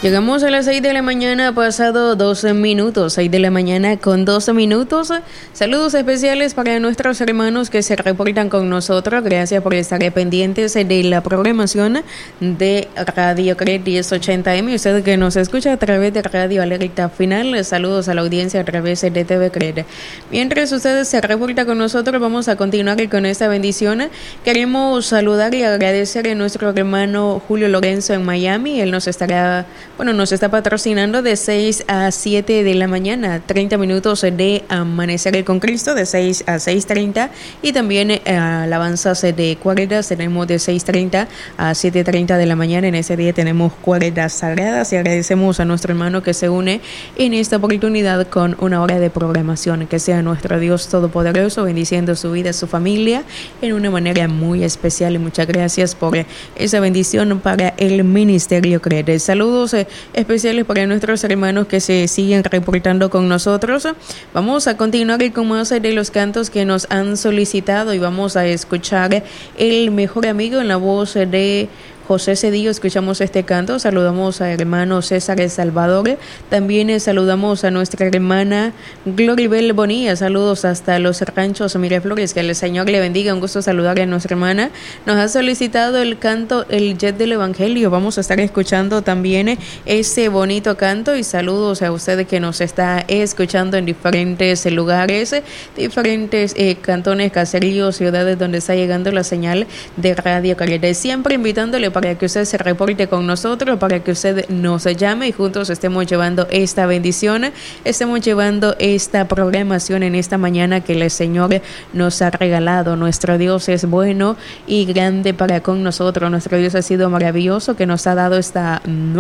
Llegamos a las 6 de la mañana, pasado 12 minutos, 6 de la mañana con 12 minutos. Saludos especiales para nuestros hermanos que se reportan con nosotros. Gracias por estar pendientes de la programación de Radio CRED 1080M. Usted que nos escucha a través de Radio Alerta Final, saludos a la audiencia a través de TV CRED. Mientras ustedes se reportan con nosotros, vamos a continuar con esta bendición. Queremos saludar y agradecer a nuestro hermano Julio Lorenzo en Miami. Él nos está patrocinando de 6 a 7 de la mañana, 30 minutos de Amanecer con Cristo, de 6 a 6:30, y también alabanzas de cuaredas tenemos de 6:30 a 7:30 de la mañana. En ese día tenemos cuaredas sagradas y agradecemos a nuestro hermano que se une en esta oportunidad con una hora de programación. Que sea nuestro Dios Todopoderoso bendiciendo su vida, su familia, en una manera muy especial, y muchas gracias por esa bendición para el Ministerio CRED. Saludos especiales para nuestros hermanos que se siguen reportando con nosotros. Vamos a continuar con más de los cantos que nos han solicitado y vamos a escuchar El Mejor Amigo en la voz de José Cedillo. Escuchamos este canto. Saludamos a hermano César Salvador. También saludamos a nuestra hermana Gloribel Bonilla. Saludos hasta los ranchos Miraflores. Que el Señor le bendiga. Un gusto saludar a nuestra hermana. Nos ha solicitado el canto El Jet del Evangelio. Vamos a estar escuchando también ese bonito canto. Y saludos a usted que nos está escuchando en diferentes lugares, diferentes cantones, caseríos, ciudades donde está llegando la señal de Radio CRED. Siempre invitándole para que usted se reporte con nosotros, para que usted nos llame y juntos estemos llevando esta bendición, estemos llevando esta programación en esta mañana que el Señor nos ha regalado. Nuestro Dios es bueno y grande para con nosotros. Nuestro Dios ha sido maravilloso, que nos ha dado esta